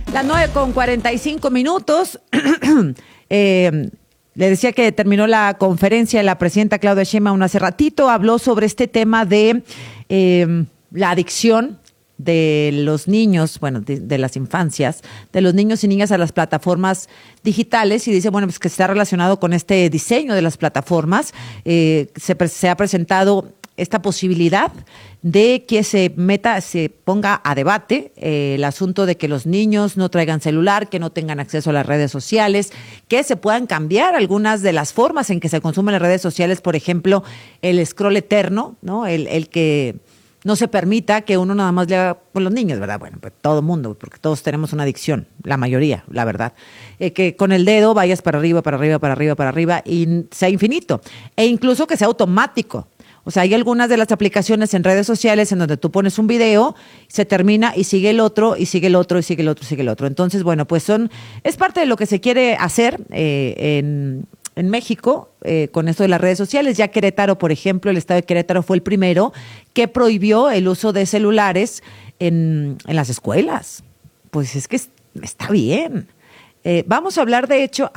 Las 9:45. Le decía que terminó la conferencia de la presidenta Claudia Sheinbaum hace ratito. Habló sobre este tema de la adicción de los niños, bueno, de las infancias, de los niños y niñas a las plataformas digitales, y dice, bueno, pues que está relacionado con este diseño de las plataformas. Se ha presentado esta posibilidad de que se ponga a debate el asunto de que los niños no traigan celular, que no tengan acceso a las redes sociales, que se puedan cambiar algunas de las formas en que se consumen las redes sociales, por ejemplo, el scroll eterno, ¿no? El que no se permita que uno nada más le haga con los niños, ¿verdad? Bueno, pues todo mundo, porque todos tenemos una adicción, la mayoría, la verdad. Que con el dedo vayas para arriba, para arriba, para arriba, para arriba y sea infinito. E incluso que sea automático. O sea, hay algunas de las aplicaciones en redes sociales en donde tú pones un video, se termina y sigue el otro, y sigue el otro, y sigue el otro, y sigue el otro. Entonces, bueno, pues es parte de lo que se quiere hacer en México con esto de las redes sociales. Ya Querétaro, por ejemplo, el estado de Querétaro fue el primero que prohibió el uso de celulares en las escuelas. Pues es que está bien. Vamos a hablar de hecho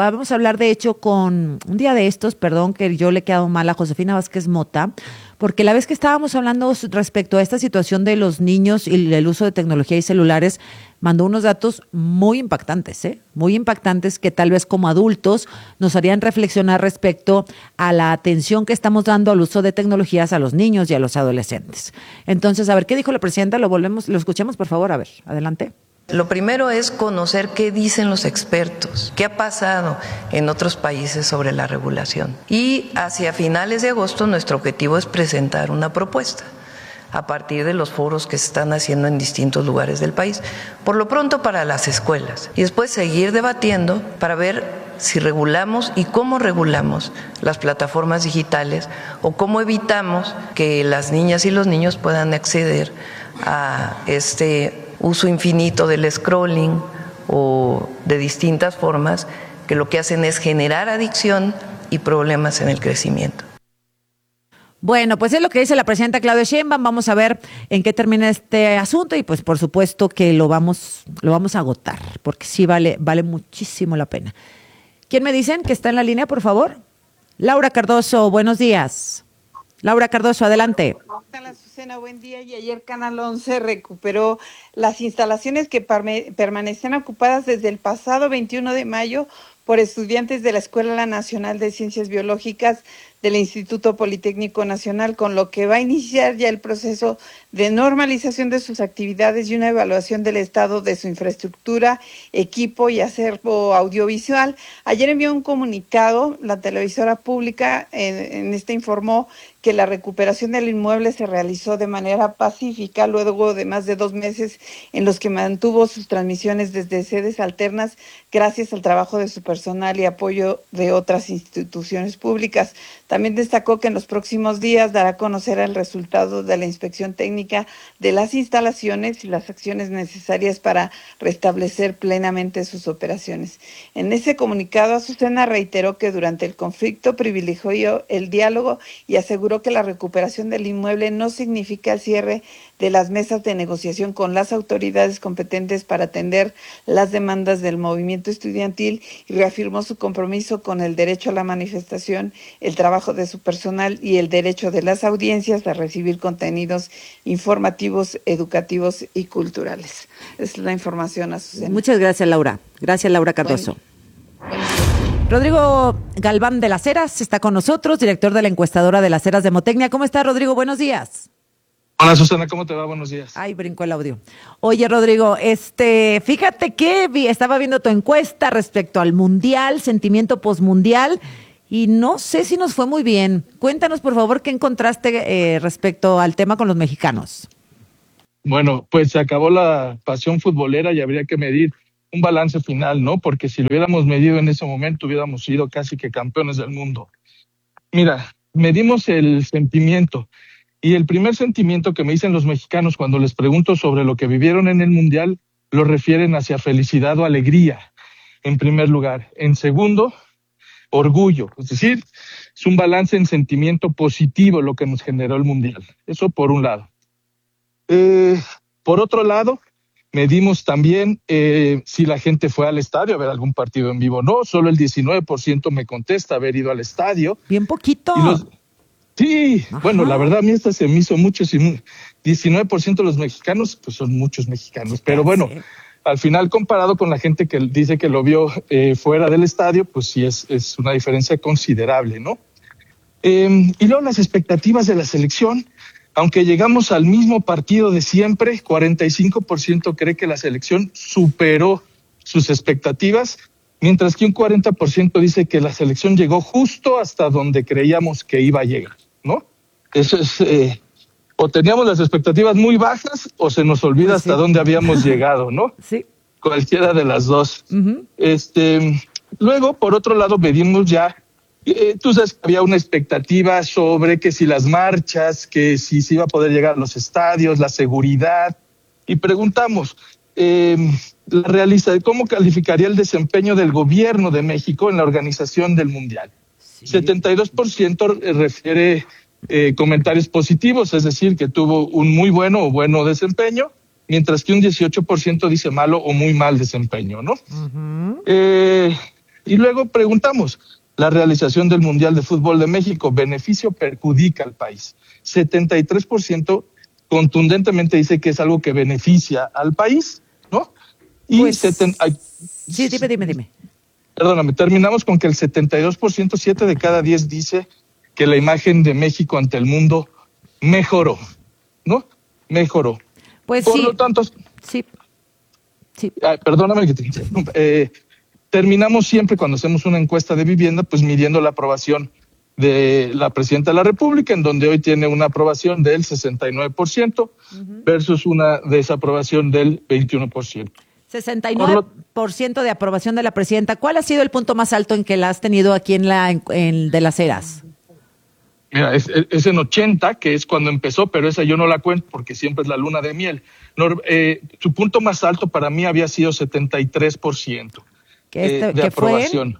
con un día de estos, perdón que yo le he quedado mal a Josefina Vázquez Mota, porque la vez que estábamos hablando respecto a esta situación de los niños y el uso de tecnología y celulares, mandó unos datos muy impactantes, muy impactantes, que tal vez como adultos nos harían reflexionar respecto a la atención que estamos dando al uso de tecnologías a los niños y a los adolescentes. Entonces, a ver, ¿qué dijo la presidenta? Lo escuchemos, por favor, a ver, adelante. Lo primero es conocer qué dicen los expertos, qué ha pasado en otros países sobre la regulación. Y hacia finales de agosto nuestro objetivo es presentar una propuesta a partir de los foros que se están haciendo en distintos lugares del país, por lo pronto para las escuelas, y después seguir debatiendo para ver si regulamos y cómo regulamos las plataformas digitales o cómo evitamos que las niñas y los niños puedan acceder a este uso infinito del scrolling o de distintas formas que lo que hacen es generar adicción y problemas en el crecimiento. Bueno, pues es lo que dice la presidenta Claudia Sheinbaum. Vamos a ver en qué termina este asunto y pues por supuesto que lo vamos a agotar, porque sí vale muchísimo la pena. ¿Quién me dicen que está en la línea, por favor? Laura Cardoso, buenos días. Laura Cardoso, adelante. Hola, Susana, buen día. Y ayer Canal 11 recuperó las instalaciones que permanecían ocupadas desde el pasado 21 de mayo por estudiantes de la Escuela Nacional de Ciencias Biológicas del Instituto Politécnico Nacional, con lo que va a iniciar ya el proceso de normalización de sus actividades y una evaluación del estado de su infraestructura, equipo y acervo audiovisual. Ayer envió un comunicado la televisora pública, en este informó que la recuperación del inmueble se realizó de manera pacífica luego de más de 2 meses en los que mantuvo sus transmisiones desde sedes alternas gracias al trabajo de su personal y apoyo de otras instituciones públicas. También destacó que en los próximos días dará a conocer el resultado de la inspección técnica de las instalaciones y las acciones necesarias para restablecer plenamente sus operaciones. En ese comunicado, Azucena reiteró que durante el conflicto privilegió el diálogo y aseguró que la recuperación del inmueble no significa el cierre de las mesas de negociación con las autoridades competentes para atender las demandas del movimiento estudiantil, y reafirmó su compromiso con el derecho a la manifestación, el trabajo de su personal y el derecho de las audiencias a recibir contenidos informativos, educativos y culturales. Es la información, Azucena. Muchas gracias, Laura. Gracias, Laura Cardoso. Bueno. Rodrigo Galván de las Heras está con nosotros, director de la encuestadora de las Heras de Motecnia. ¿Cómo está, Rodrigo? Buenos días. Hola, Susana, ¿cómo te va? Buenos días. Ay, brincó el audio. Oye, Rodrigo, fíjate que estaba viendo tu encuesta respecto al Mundial, sentimiento postmundial, y no sé si nos fue muy bien. Cuéntanos, por favor, ¿qué encontraste respecto al tema con los mexicanos? Bueno, pues se acabó la pasión futbolera y habría que medir un balance final, ¿no? Porque si lo hubiéramos medido en ese momento, hubiéramos sido casi que campeones del mundo. Mira, medimos el sentimiento. Y el primer sentimiento que me dicen los mexicanos cuando les pregunto sobre lo que vivieron en el Mundial, lo refieren hacia felicidad o alegría, en primer lugar. En segundo, orgullo. Es decir, es un balance en sentimiento positivo lo que nos generó el Mundial. Eso por un lado. Por otro lado, Medimos también si la gente fue al estadio a ver algún partido en vivo. No, solo el 19% me contesta haber ido al estadio. Bien poquito. Sí, Ajá. bueno, la verdad a mí esta se me hizo mucho. 19% de los mexicanos, pues son muchos mexicanos. Pero bueno, al final comparado con la gente que dice que lo vio fuera del estadio, pues sí es una diferencia considerable, ¿no? Y luego las expectativas de la selección. Aunque llegamos al mismo partido de siempre, 45% cree que la selección superó sus expectativas, mientras que un 40% dice que la selección llegó justo hasta donde creíamos que iba a llegar, ¿no? Eso es, o teníamos las expectativas muy bajas o se nos olvida Pues sí. hasta dónde habíamos llegado, ¿no? Sí. Cualquiera de las dos. Ujú. Luego, por otro lado, medimos ya. Tú sabes que había una expectativa sobre que si las marchas, que si se iba a poder llegar a los estadios, la seguridad, y preguntamos, ¿cómo calificaría el desempeño del gobierno de México en la organización del Mundial? Sí. 72% refiere comentarios positivos, es decir, que tuvo un muy bueno o bueno desempeño, mientras que un 18% dice malo o muy mal desempeño, ¿no? Ujú. Y luego preguntamos, ¿la realización del Mundial de Fútbol de México beneficia o perjudica al país? 73% contundentemente dice que es algo que beneficia al país, ¿no? Y Pues, sí, dime. Perdóname, terminamos con que el 72%, 7 de cada 10 dice que la imagen de México ante el mundo mejoró, ¿no? Mejoró. Pues Por sí. lo tanto, Sí. perdóname que te interrumpa. Terminamos siempre cuando hacemos una encuesta de vivienda, pues midiendo la aprobación de la presidenta de la República, en donde hoy tiene una aprobación del 69% versus una desaprobación del 21%. 69% de aprobación de la presidenta. ¿Cuál ha sido el punto más alto en que la has tenido aquí en De las Heras? Mira, es en 80, que es cuando empezó, pero esa yo no la cuento porque siempre es la luna de miel. Su punto más alto para mí había sido 73%. De ¿Qué fue? aprobación.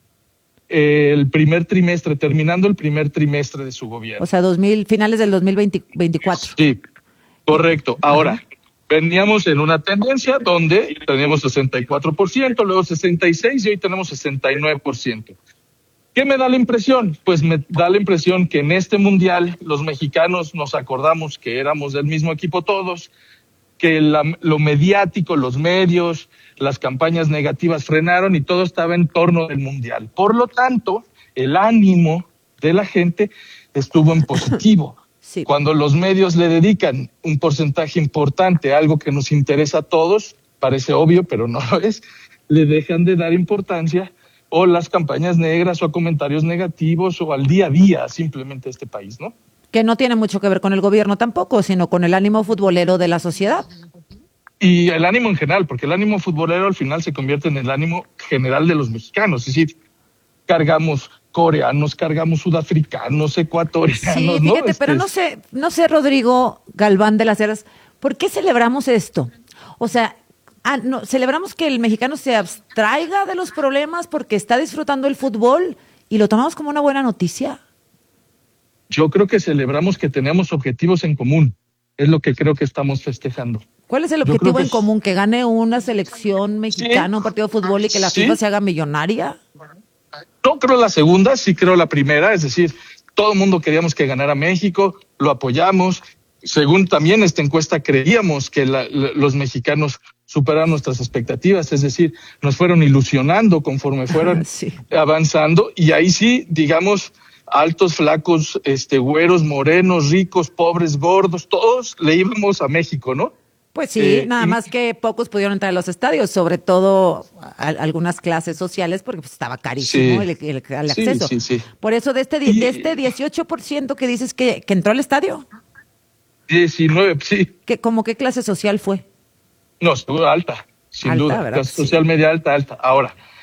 El primer trimestre, terminando el primer trimestre de su gobierno. O sea, finales del 2024. Sí, correcto. Ahora, veníamos en una tendencia donde teníamos 64%, luego 66% y hoy tenemos 69%. ¿Qué me da la impresión? Pues me da la impresión que en este mundial los mexicanos nos acordamos que éramos del mismo equipo todos, que lo mediático, los medios, las campañas negativas frenaron y todo estaba en torno del mundial. Por lo tanto, el ánimo de la gente estuvo en positivo. Sí. Cuando los medios le dedican un porcentaje importante a algo que nos interesa a todos, parece obvio, pero no lo es, le dejan de dar importancia o las campañas negras o a comentarios negativos o al día a día simplemente de este país, ¿no? Que no tiene mucho que ver con el gobierno tampoco, sino con el ánimo futbolero de la sociedad. Y el ánimo en general, porque el ánimo futbolero al final se convierte en el ánimo general de los mexicanos. Es decir, cargamos coreanos, cargamos sudafricanos, ecuatorianos, Sí, ¿no? fíjate, pero no sé, Rodrigo Galván de las Heras, ¿por qué celebramos esto? O sea, no, celebramos que el mexicano se abstraiga de los problemas porque está disfrutando el fútbol y lo tomamos como una buena noticia. Yo creo que celebramos que tenemos objetivos en común. Es lo que creo que estamos festejando. ¿Cuál es el Yo creo objetivo que en común? ¿Que gane una selección mexicana, un partido de fútbol y que la Sí. FIFA se haga millonaria? No creo la segunda, sí creo la primera. Es decir, todo el mundo queríamos que ganara México, lo apoyamos. Según también esta encuesta, creíamos que los mexicanos superaron nuestras expectativas. Es decir, nos fueron ilusionando conforme fueron Sí. avanzando. Y ahí sí, digamos, altos, flacos, güeros, morenos, ricos, pobres, gordos, todos le íbamos a México, ¿no? Pues sí, nada y- más que pocos pudieron entrar a los estadios, sobre todo algunas clases sociales, porque pues, estaba carísimo Sí. el Sí, acceso. sí. Por eso de este 18% que dices que entró al estadio, 19, sí. ¿cómo qué clase social fue? No, estuvo alta, sin Alta, duda. ¿verdad? Clase Sí. social media alta. Ahora,